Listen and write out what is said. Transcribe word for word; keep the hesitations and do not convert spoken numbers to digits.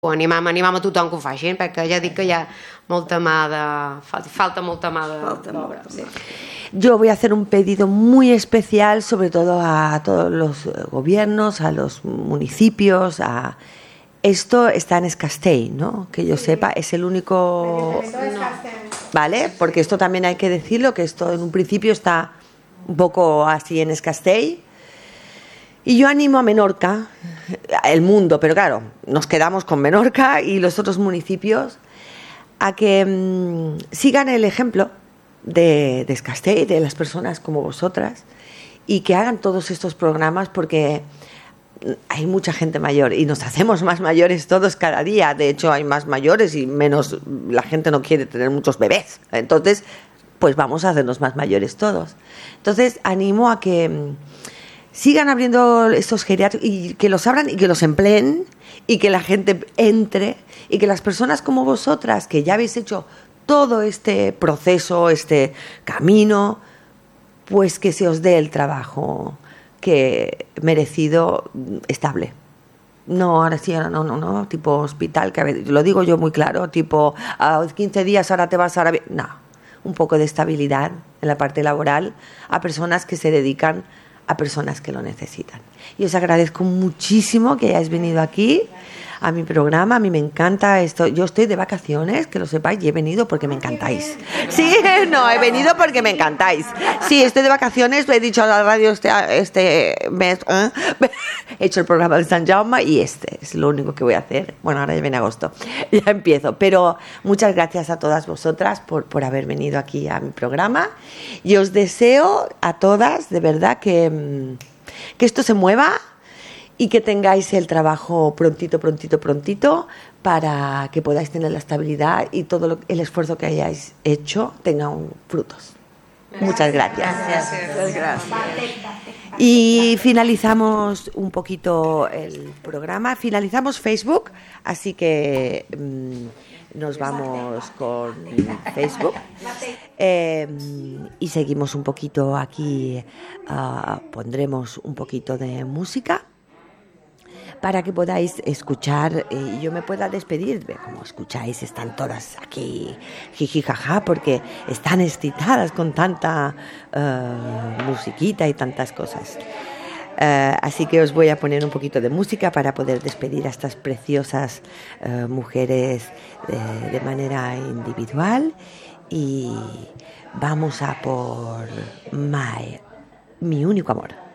Animam, animam a tothom que ho facin, perquè ja dic que hi ha molta mà de... falta molta mà d'obra. Sí. Yo voy a hacer un pedido muy especial, sobre todo a todos los gobiernos, a los municipios, a... Esto está en Es Castell, ¿no? Que yo sepa, es el único... ¿Vale? Porque esto también hay que decirlo, que esto en un principio está un poco así en Es Castell. Y yo animo a Menorca, el mundo, pero claro, nos quedamos con Menorca y los otros municipios, a que mmm, sigan el ejemplo de, de Es Castell, de las personas como vosotras, y que hagan todos estos programas, porque hay mucha gente mayor y nos hacemos más mayores todos cada día. De hecho, hay más mayores y menos, la gente no quiere tener muchos bebés. Entonces, pues vamos a hacernos más mayores todos. Entonces, animo a que sigan abriendo estos geriátricos y que los abran y que los empleen y que la gente entre y que las personas como vosotras, que ya habéis hecho todo este proceso, este camino, pues que se os dé el trabajo que merecido, estable. No, ahora sí, ahora no, no, no, tipo hospital, que a ver, lo digo yo muy claro, tipo a quince días ahora te vas, ahora... No, un poco de estabilidad en la parte laboral a personas que se dedican a personas que lo necesitan. Y os agradezco muchísimo que hayáis venido aquí a mi programa. A mí me encanta esto. Yo estoy de vacaciones, que lo sepáis, y he venido porque me encantáis. Sí, no, he venido porque me encantáis. Sí, estoy de vacaciones, lo he dicho a la radio este, este mes. ¿eh? He hecho el programa de San Jaume y este es lo único que voy a hacer. Bueno, ahora ya viene agosto, ya empiezo. Pero muchas gracias a todas vosotras por, por haber venido aquí a mi programa. Y os deseo a todas, de verdad, que, que esto se mueva y que tengáis el trabajo prontito, prontito, prontito, para que podáis tener la estabilidad y todo lo, el esfuerzo que hayáis hecho tenga un, frutos. Gracias. Muchas gracias. Gracias. Gracias. Y finalizamos un poquito el programa. Finalizamos Facebook, así que mmm, nos vamos con Facebook. Eh, y seguimos un poquito aquí. Uh, pondremos un poquito de música para que podáis escuchar y yo me pueda despedir. Como escucháis, están todas aquí jiji jaja porque están excitadas con tanta uh, musiquita y tantas cosas. Uh, así que os voy a poner un poquito de música para poder despedir a estas preciosas uh, mujeres uh, de manera individual, y vamos a por My, mi único amor.